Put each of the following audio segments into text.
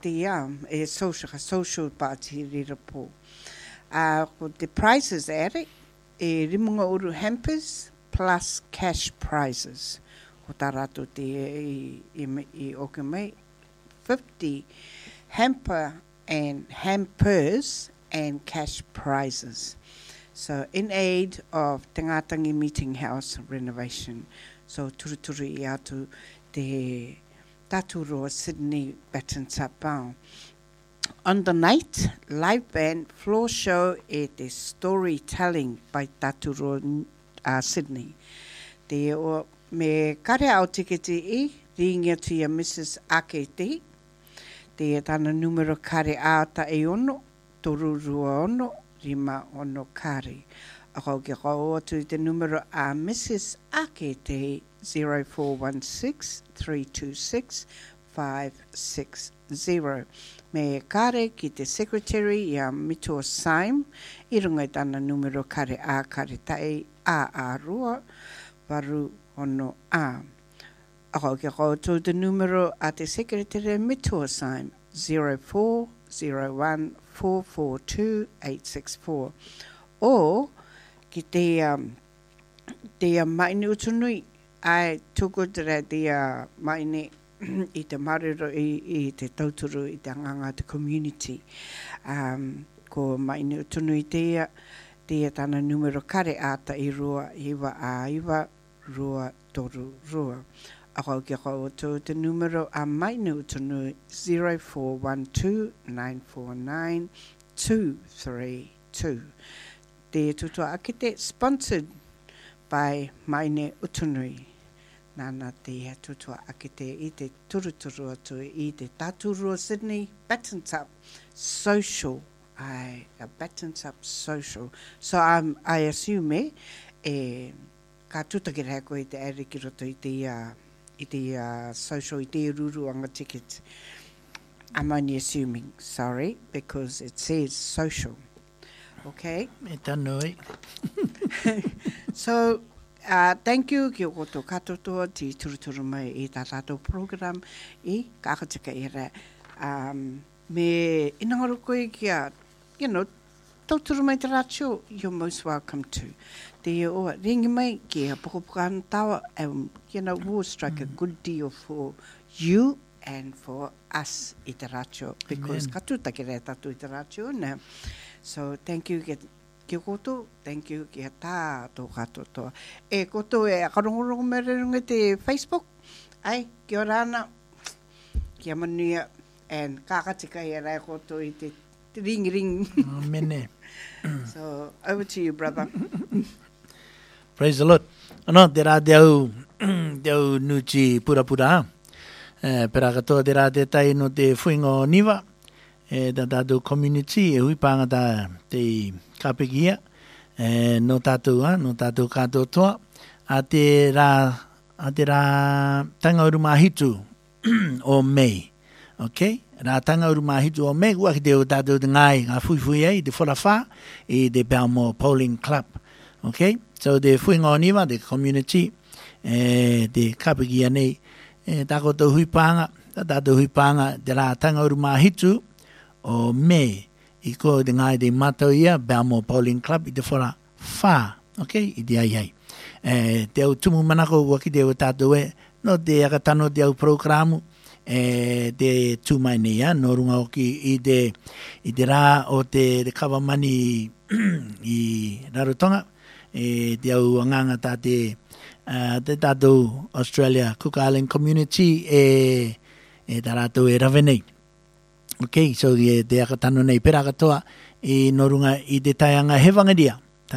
social party rirapo. The prizes ere rimunga uru hampers plus cash prizes. Ko tā rātou i oke mai 50 hampers and cash prizes. So in aid of Te Ngātangi Meeting House renovation. So turu I atu te Taturo Sydney Baton Sapao. On the night, live band floor show e te storytelling by Taturo Sydney. Te o me kare au tiketi I ringia tia Mrs. Akete. Te tana numero kare ata e ono, toru rua ono, rima ono kare. Ako ke kau atu te numero a Mrs. Akete 0416-326-560. Me kare ki te secretary ia Mito Saim, I runga tana numero kare tai a rua, waru ono a. Ako ke kau atu te numero a te secretary Mito Saim 0401-442-864. O ki te maini utunui ai tuku tere te maini I te mariro I te tauturu I te anganga te community. Ko maini utunui te tana numero kare ata I rua iwa a iwa rua toru rua. Ako ki kau atu te numero a maini utunui 0412-949-232. Te tutua akite sponsored by Maine Utunui. Nana te tutua akite I te turuturu atu I te Taturo Sydney Battens Up Social. A Battens Up Social. So I assume ka tutakira ko I te ariki roto I te social I te ruruanga ticket. I'm only assuming, sorry, because it says social. Okay. So, thank you ki o koto katotoa ti turuturu mai I tā tātou program I kākatika ira. Me inangaro koe kia, tauturu mai te rātio, you're most welcome to. Te oa, ringi mai ki a pokopokana tawa, we'll strike a good deal for you and for us I te rātio, because katutaki rea tatu I te rātio, ne? So, thank you ki koto, thank you ki tātou katotoa. E koto e akarongorongo me runga te Facebook, ai, ki o rāna, ki a manuia, and kākatika I rai koto I te ring. Mene. So, over to you, brother. Praise the Lord. Ano, te rā te au nuchi pura. Pera katoa te rā te tai no te whuingo niwa. Da tātou community hui pāngata te kapekia no tātou katotoa a te rā tanga urumahitu o Mei. Okay? Rā tanga urumahitu o Mei kua ki te o tātou te ngai ngā fuifui ei te whorafā I te Belmore Polling Club. Okay? So te whuingo niwa, te community te kapekia nei tākotou hui pānga te rā tanga urumahitu o Mei I ko te ngai te matau ia Belmore Polling Club I te whora whā, okay, I te ai. Te au tumu manako waki te o tātou no te akatano te au programu te tūmai nei no runga oki I te rā o te kawamani I Rarotonga te au anganga tā te tātou Australia Cook Island Community tā rātou rawe nei. Okay, so te akatano nei pera katoa I norunga I te taianga hewangaria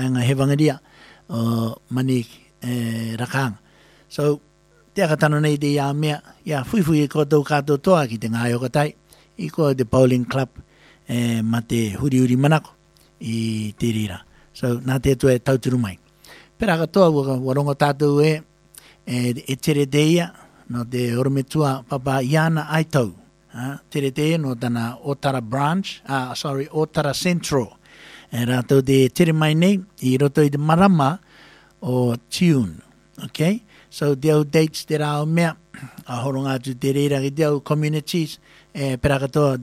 o mani rakang. So te akatano nei te ia mea, fuifui e kotou katotoa ki te ngai o katai I ko te Polling Club ma te huri manako I te rira. So nā te tue tauturu mai. Pera katoa warongo tātou tere te ia no te orometua papa Iana Aitau. Tere te no tana Otara Branch, Otara Central. Rātou te tere mai nei, I roto I te marama o Tune. Okay? So te au dates te rao mea, a horonga atu te reira ki te au communities, pera katoa